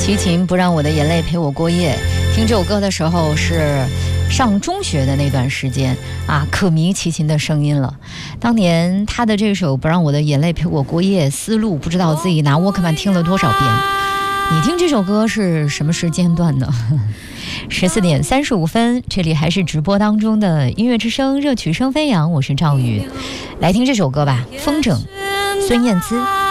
齐秦不让我的眼泪陪我过夜。听这首歌的时候是上中学的那段时间啊，可迷齐秦的声音了。当年他的这首不让我的眼泪陪我过夜思路，不知道自己拿沃克曼听了多少遍。你听这首歌是什么时间段呢？14点35分，这里还是直播当中的音乐之声，热曲声飞扬，我是赵宇，来听这首歌吧，风筝，孙燕姿。